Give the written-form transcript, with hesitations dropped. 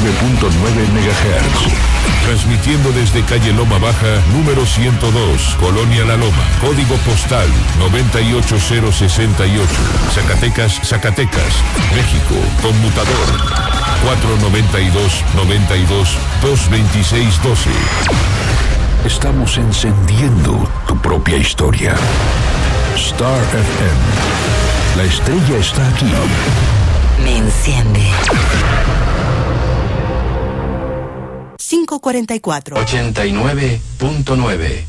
MHz. Transmitiendo desde calle Loma Baja, número 102, Colonia La Loma, código postal 98068, Zacatecas, México, conmutador 492-92-226-12. Estamos encendiendo tu propia historia. Star FM. La estrella está aquí. Me enciende. 544 89.9